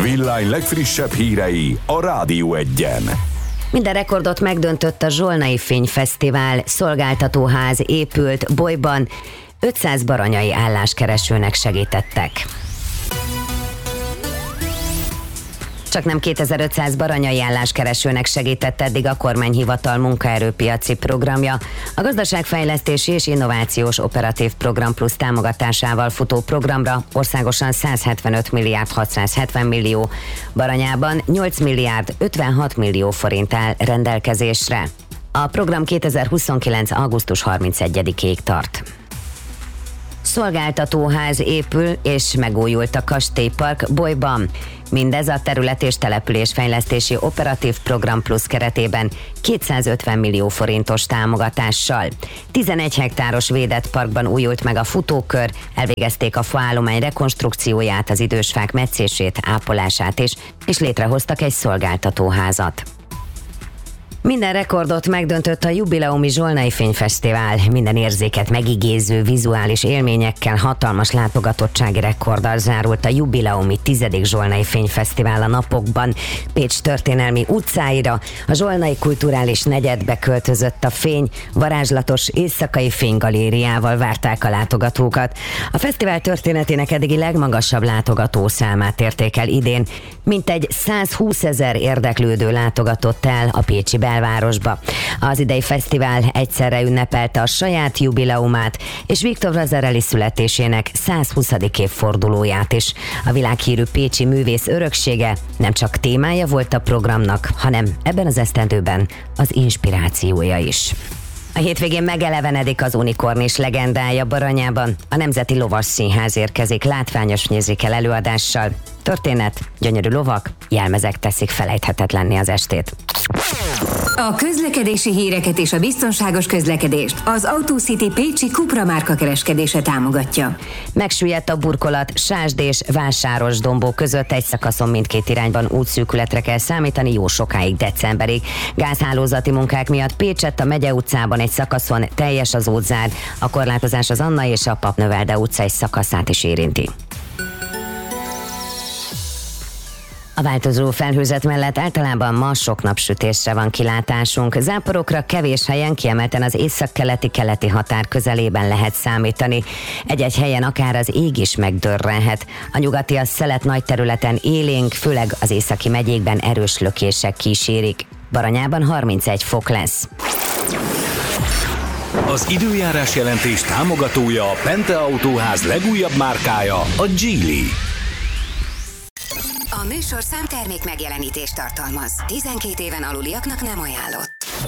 villány legfrissebb hírei a Rádió Egyen. Minden rekordot megdöntött a Zsolnai Fényfesztivál, szolgáltatóház épült Bolyban, 500 baranyai álláskeresőnek segítettek. Csak nem 2500 baranyai álláskeresőnek segített eddig a kormányhivatal munkaerőpiaci programja. A Gazdaságfejlesztési és Innovációs Operatív Program Plusz támogatásával futó programra országosan 175 milliárd 670 millió, Baranyában 8 milliárd 56 millió forint áll rendelkezésre. A program 2029. augusztus 31-ig tart. Szolgáltatóház épül és megújult a kastélypark Bolyban. Mindez a terület- és településfejlesztési operatív program plusz keretében 250 millió forintos támogatással. 11 hektáros védett parkban újult meg a futókör, elvégezték a faállomány rekonstrukcióját, az idős fák metszését, ápolását és létrehoztak egy szolgáltatóházat. Minden rekordot megdöntött a jubileumi Zsolnai Fényfesztivál. Minden érzéket megigéző vizuális élményekkel, hatalmas látogatottsági rekorddal zárult a jubileumi 10. Zsolnai Fényfesztivál a napokban. Pécs történelmi utcáira, a Zsolnai kulturális negyedbe költözött a fény, varázslatos éjszakai fénygalériával várták a látogatókat. A fesztivál történetének eddigi legmagasabb látogatószámát érték el idén. Mintegy 120 000 érdeklődő látogatott el a pécsi belvárosba. Az idei fesztivál egyszerre ünnepelte a saját jubileumát és Viktor Vazarely születésének 120. évfordulóját is. A világhírű pécsi művész öröksége nem csak témája volt a programnak, hanem ebben az esztendőben az inspirációja is. A hétvégén megelevenedik az unikornis legendája Baranyában. A Nemzeti Lovasszínház érkezik látványos musical előadással. Történet, gyönyörű lovak, jelmezek teszik felejthetetlenné az estét. A közlekedési híreket és a biztonságos közlekedést az AutoCity pécsi Cupra márka kereskedése támogatja. Megsüllyedt a burkolat Sásd és Vásáros-Dombó között, egy szakaszon mindkét irányban útszűkületre kell számítani jó sokáig decemberig. Gázhálózati munkák miatt Pécsett a Megye utcában egy szakaszon teljes az útzár, a korlátozás az Anna és a Papnövelde utca egy szakaszát is érinti. A változó felhőzet mellett általában ma sok napsütésre van kilátásunk. Záporokra kevés helyen, kiemelten az északkeleti-keleti határ közelében lehet számítani. Egy-egy helyen akár az ég is megdörrenhet. A nyugati a szelet nagy területen élénk, főleg az északi megyékben erős lökések kísérik. Baranyában 31 fok lesz. Az időjárás jelentés támogatója a Pente Autóház legújabb márkája, a Geely. A műsorszám termék megjelenítést tartalmaz. 12 éven aluliaknak nem ajánlott.